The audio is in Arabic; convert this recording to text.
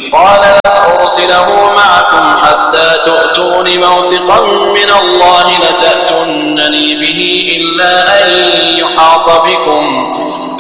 قال لن أرسله معكم حتى تؤتون موثقا من الله لتأتونني به إلا أن يحاط بكم